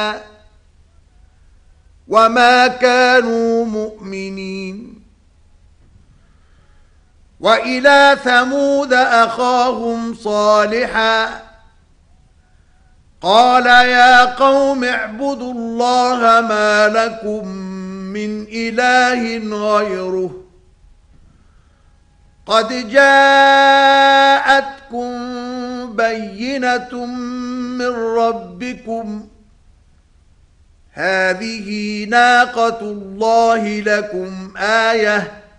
وما كانوا مؤمنين. وإلى ثمود أخاهم صالحا قال يا قوم اعبدوا الله ما لكم من إله غيره قد جاءتكم بينة من ربكم هذه ناقة الله لكم آية